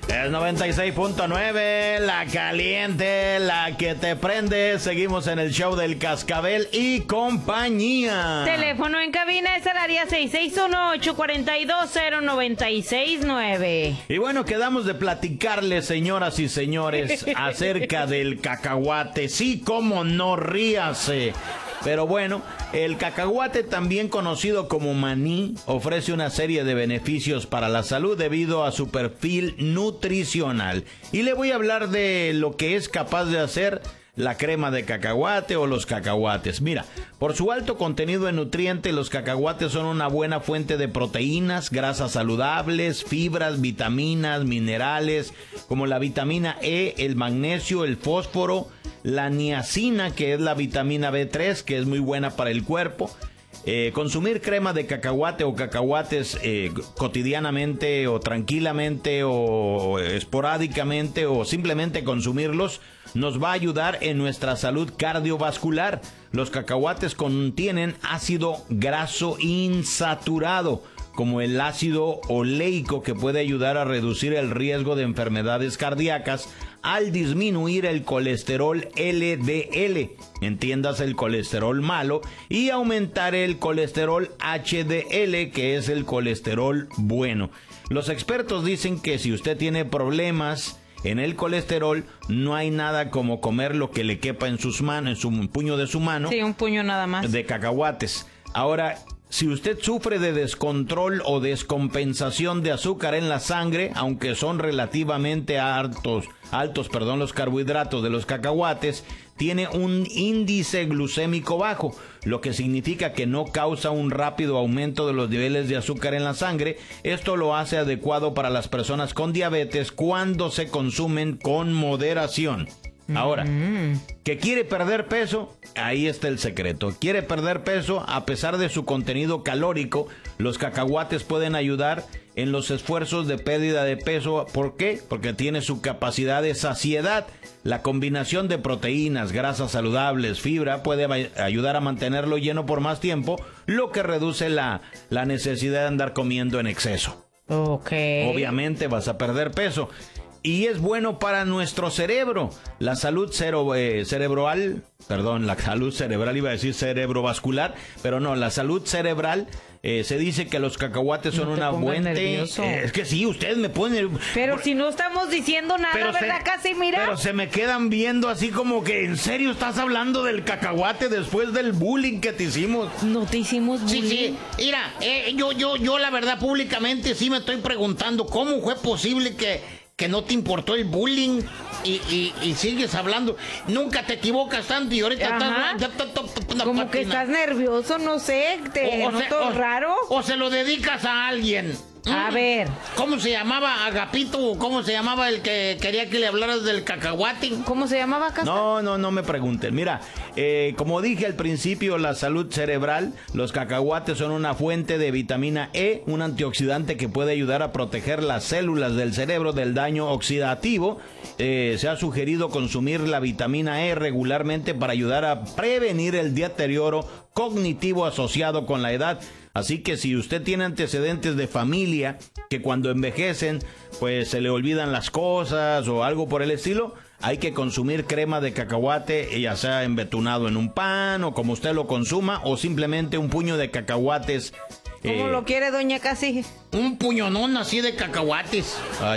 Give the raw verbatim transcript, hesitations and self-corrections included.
Es noventa y seis punto nueve, la caliente, la que te prende. Seguimos en el show del Cascabel y compañía. Teléfono en cabina es el área seis seis uno, ocho cuatro dos, cero nueve seis nueve. Y bueno, quedamos de platicarles, señoras y señores, acerca del cacahuate. Sí, cómo no, ríase. Pero bueno, el cacahuate, también conocido como maní, ofrece una serie de beneficios para la salud debido a su perfil nutricional. Y le voy a hablar de lo que es capaz de hacer la crema de cacahuate o los cacahuates. Mira, por su alto contenido en nutrientes, los cacahuates son una buena fuente de proteínas, grasas saludables, fibras, vitaminas, minerales, como la vitamina E, el magnesio, el fósforo, la niacina, que es la vitamina B tres, que es muy buena para el cuerpo. Eh, consumir crema de cacahuate o cacahuates eh, cotidianamente o tranquilamente o esporádicamente o simplemente consumirlos nos va a ayudar en nuestra salud cardiovascular. Los cacahuates contienen ácido graso insaturado, como el ácido oleico, que puede ayudar a reducir el riesgo de enfermedades cardíacas al disminuir el colesterol L D L, entiendas, el colesterol malo, y aumentar el colesterol H D L, que es el colesterol bueno. Los expertos dicen que si usted tiene problemas en el colesterol, no hay nada como comer lo que le quepa en sus manos, en su puño de su mano. Sí, un puño nada más. De cacahuates. Ahora, si usted sufre de descontrol o descompensación de azúcar en la sangre, aunque son relativamente altos, altos, perdón, los carbohidratos de los cacahuates, tiene un índice glucémico bajo, lo que significa que no causa un rápido aumento de los niveles de azúcar en la sangre. Esto lo hace adecuado para las personas con diabetes cuando se consumen con moderación. Ahora, ¿que quiere perder peso? Ahí está el secreto. ¿Quiere perder peso? A pesar de su contenido calórico, los cacahuates pueden ayudar en los esfuerzos de pérdida de peso. ¿Por qué? Porque tiene su capacidad de saciedad. La combinación de proteínas, grasas saludables, fibra puede ayudar a mantenerlo lleno por más tiempo, lo que reduce la, la necesidad de andar comiendo en exceso. Ok. Obviamente vas a perder peso. Y es bueno para nuestro cerebro. La salud cero, eh, cerebral, perdón, la salud cerebral, iba a decir cerebrovascular, pero no, la salud cerebral, eh, se dice que los cacahuates son no una buena... Eh, es que sí, ustedes me ponen... Pero por, si no estamos diciendo nada, pero ¿verdad, se, Casimira? Pero se me quedan viendo así como que, ¿en serio estás hablando del cacahuate después del bullying que te hicimos? No te hicimos bullying. Sí, sí, mira, eh, yo, yo, yo la verdad públicamente sí me estoy preguntando cómo fue posible que... que no te importó el bullying y, y, y sigues hablando. Nunca te equivocas tanto y ahorita Ajá. estás... Una Como patina. que estás nervioso, no sé, te O- o noto se- o- raro. O se lo dedicas a alguien. A ¿Mm? ver. ¿Cómo se llamaba Agapito o cómo se llamaba el que quería que le hablaras del cacahuate? ¿Cómo se llamaba, Casa? No, no, no me pregunten. Mira, eh, como dije al principio, la salud cerebral, los cacahuates son una fuente de vitamina E, un antioxidante que puede ayudar a proteger las células del cerebro del daño oxidativo. Eh, se ha sugerido consumir la vitamina E regularmente para ayudar a prevenir el deterioro cognitivo asociado con la edad. Así que si usted tiene antecedentes de familia que cuando envejecen pues se le olvidan las cosas o algo por el estilo, hay que consumir crema de cacahuate, ya sea embetunado en un pan o como usted lo consuma, o simplemente un puño de cacahuates. ¿Cómo eh, lo quiere, doña Casi? Un puñonón así de cacahuates.